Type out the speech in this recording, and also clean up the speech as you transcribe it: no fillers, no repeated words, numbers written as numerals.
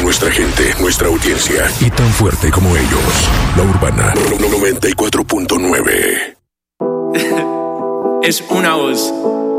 nuestra gente, nuestra audiencia. Y tan fuerte como ellos. La Urbana 94.9. Es una voz.